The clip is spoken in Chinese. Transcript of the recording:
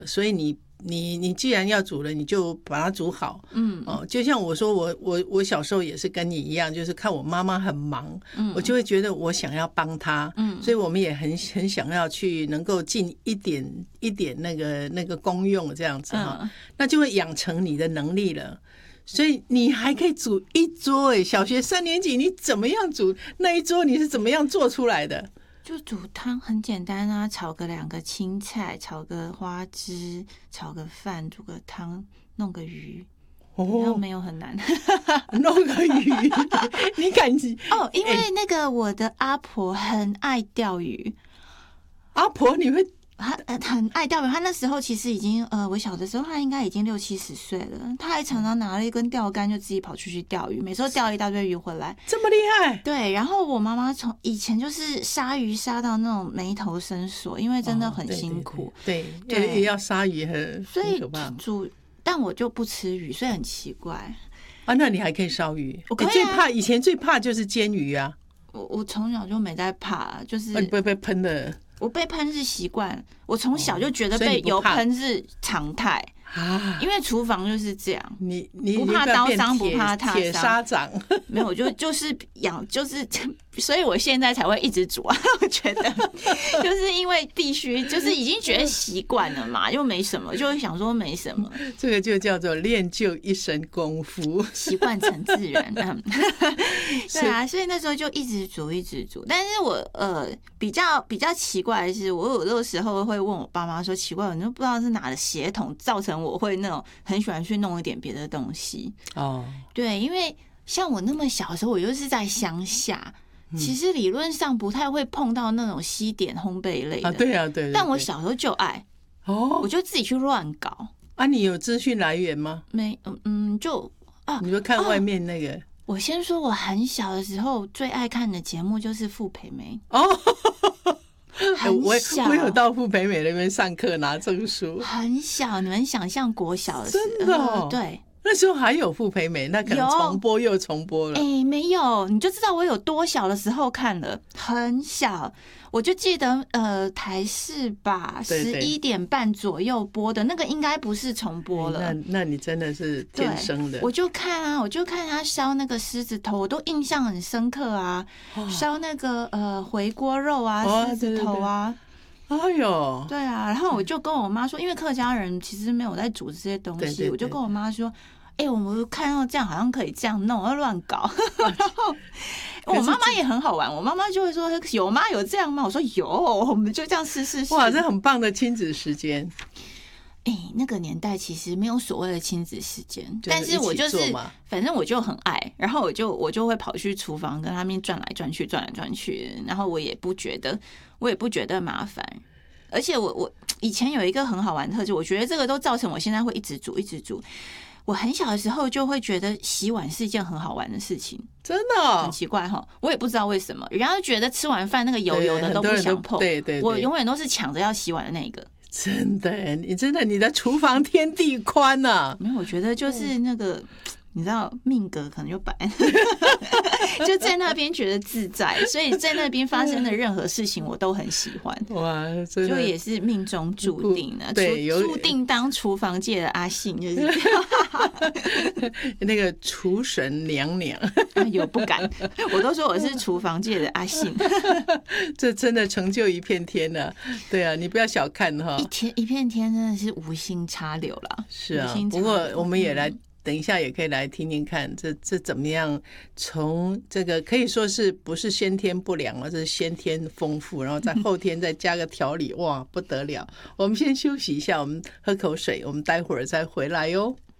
所以你既然要煮了，你就把它煮好。就像我说，我小时候也是跟你一样，就是看我妈妈很忙，我就会觉得我想要帮她，所以我们也很想要去能够尽一点那个功用这样子哈，那就会养成你的能力了。所以你还可以煮一桌小学3年级你怎么样煮那一桌？你是怎么样做出来的？ 就煮汤很简单啊，炒个2个青菜，炒个花枝，炒个饭，煮个汤，弄个鱼，没有很难。 弄个鱼，你敢哦？因为那个我的阿婆很爱钓鱼。 阿婆你会？ 他很爱钓鱼，他那时候其实已经我小的时候他应该已经60-70岁了，他还常常拿了一根钓竿就自己跑出去钓鱼，每次都钓一大堆鱼回来， 这么厉害。 对，然后我妈妈从以前就是杀鱼杀到那种眉头深锁，因为真的很辛苦， 对，也要杀鱼很可怕， 所以但我就不吃鱼，所以很奇怪啊。那你还可以烧鱼？ 我可以啊。 最怕以前最怕就是煎鱼啊。 我从小就没在怕，就是你不会被喷的。 我被喷是习惯，我从小就觉得被油喷是常态啊，因为厨房就是这样，你不怕刀伤，不怕烫伤， 铁砂掌没有，就是所以我现在才会一直煮啊。我觉得就是因为必须，就是已经觉得习惯了嘛，又没什么，就会想说没什么。 这个就叫做练就一身功夫， 习惯成自然。对啊，所以那时候就一直煮。但是我比较奇怪的是，我有的时候会问我爸妈说，奇怪，我都不知道是哪的血统造成我会那种很喜欢去弄一点别的东西。对，因为像我那么小的时候，我又是在乡下。其实理论上不太会碰到那种西点烘焙类的， 对啊，对。 但我小时候就爱，我就自己去乱搞啊。你有资讯来源吗？ 没，就你就看外面那个。 我先说，我很小的时候最爱看的节目就是傅培梅。很小， 我有到傅培梅那边上课拿证书。 很小，你们想象国小的时候， 真的对。 那时候还有傅培梅，那可能重播又重播了。 没有，你就知道我有多小的时候看了，很小，我就记得台视吧，11点半左右播的那个，应该不是重播了。 那你真的是天生的。 我就看他烧那个狮子头，我都印象很深刻啊，烧那个回锅肉啊，狮子头啊。 哎呦， 对啊，然后我就跟我妈说，因为客家人其实没有在煮这些东西，我就跟我妈说，我们看到这样好像可以这样弄，要乱搞。然后我妈妈也很好玩，我妈妈就会说，有吗？有这样吗？我说有，我们就这样试。 哇，这很棒的亲子时间。 那个年代其实没有所谓的亲子时间，但是我就是反正我就很爱，然后我就会跑去厨房跟他们转来转去，然后我也不觉得麻烦，而且我以前有一个很好玩的特质，我觉得这个都造成我现在会一直煮。我很小的时候就会觉得洗碗是一件很好玩的事情， 真的很奇怪哈，我也不知道为什么，人家就觉得吃完饭那个油的都不想碰， 对， 我永远都是抢着要洗碗的那个。 真的，你的厨房天地宽啊！ 没有，我觉得就是那个，你知道命格可能就摆，就在那边觉得自在，所以在那边发生的任何事情我都很喜欢。 哇，真的就也是命中注定的， 对， 注定当厨房界的阿信，就是那个厨神娘娘。 有不敢，我都说我是厨房界的阿信。 这真的成就一片天了。对啊，你不要小看哈， 一片天真的是无心插柳啦。 是啊，不过我们也来。等一下也可以来听听看，这怎么样？从这个可以说是不是先天不良了，这是先天丰富，然后在后天再加个调理，哇，不得了！我们先休息一下，我们喝口水，我们待会儿再回来哟。